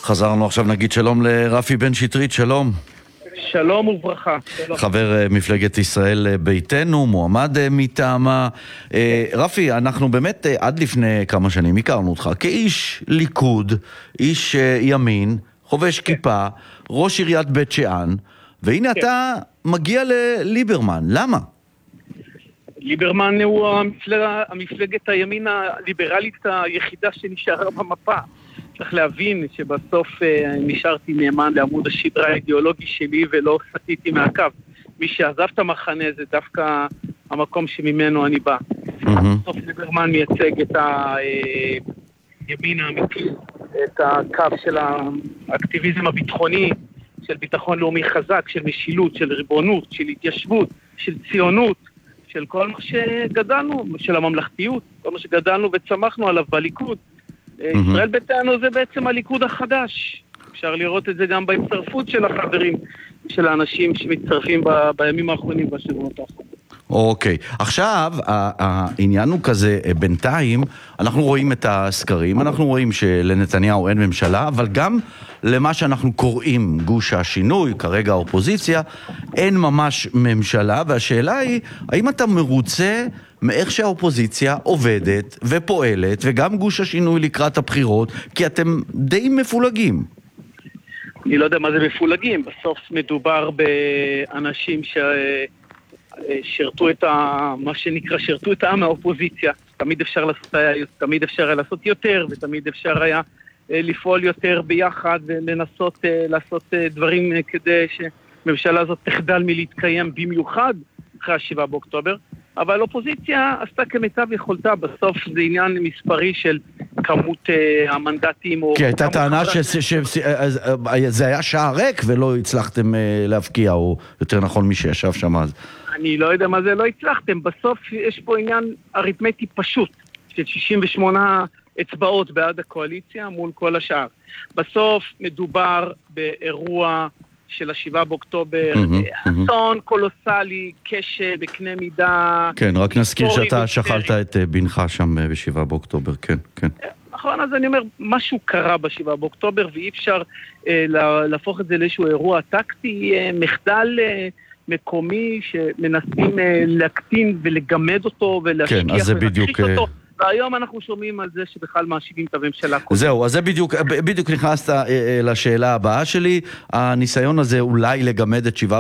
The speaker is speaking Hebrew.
חזרנו עכשיו, נגיד שלום לרפי בן שטרית, שלום. שלום וברכה. חבר מפלגת ישראל ביתנו, מועמד מטעמה. רפי, אנחנו באמת עד לפני כמה שנים הכרנו אותך כאיש ליכוד, איש ימין, חובש כיפה, ראש עיריית בית שאן, והנה אתה מגיע לליברמן, למה? ליברמן הוא המפלגת הימין הליברלית היחידה שנשארה במפה. צריך להבין שבסוף נשארתי נאמן לעמוד השדרה האידיאולוגי שלי ולא סטיתי מהקו. מי שעזב את המחנה זה דווקא המקום שממנו אני בא. בסוף ליברמן מייצג את הימין האמיתי, את הקו של האקטיביזם הביטחוני, של ביטחון לאומי חזק, של משילות, של ריבונות, של התיישבות, של ציונות, של כל מה שגדלנו, של הממלכתיות, כל מה שגדלנו וצמחנו עליו בליכוד. ישראל ביתנו זה בעצם הליכוד החדש. אפשר לראות את זה גם בהצטרפות של החברים, של האנשים שמצטרפים בימים האחרונים בשבועות האחרונים. אוקיי, עכשיו העניין הוא כזה, בינתיים אנחנו רואים את הסקרים, אנחנו רואים שלנתניהו אין ממשלה, אבל גם למה שאנחנו קוראים גוש השינוי, כרגע האופוזיציה, אין ממש ממשלה, והשאלה היא, האם אתה מרוצה מאיך שהאופוזיציה עובדת ופועלת, וגם גוש השינוי לקראת הבחירות, כי אתם די מפולגים. אני לא יודע מה זה מפולגים, בסוף מדובר באנשים ששירתו את מה שנקרא, שירתו את העם מהאופוזיציה. תמיד אפשר היה לעשות יותר, ותמיד אפשר היה לפעול יותר ביחד, ולנסות לעשות דברים כדי שממשלה הזאת תחדל מלהתקיים במיוחד אחרי 7 באוקטובר. אבל האופוזיציה עשתה כמיטב יכולתה, בסוף זה עניין מספרי של כמות המנדטים. כי הייתה טענה שזה היה שער ריק ולא הצלחתם להפקיע, או יותר נכון מי שישב שם אז. אני לא יודע מה זה לא הצלחתם, בסוף יש פה עניין אריתמטי פשוט, של 68 אצבעות בעד הקואליציה מול כל השאר. בסוף מדובר באירוע של 7 באוקטובר, אסון קולוסלי, כשל בקנה מידה. כן, רק נזכיר שאתה שכלת את בנך שם ב7 באוקטובר, כן, כן. נכון, אז אני אומר, משהו קרה ב7 באוקטובר, ואי אפשר להפוך את זה לאיזשהו אירוע טקטי, מחדל מקומי שמנסים להקטין ולגמד אותו ולהשכיח ולהכחיש אותו. והיום אנחנו שומעים על זה שבכלל מאשימים את הממשלה. זהו, אז זה בדיוק נכנסת לשאלה הבאה שלי. הניסיון הזה אולי לגמד את 7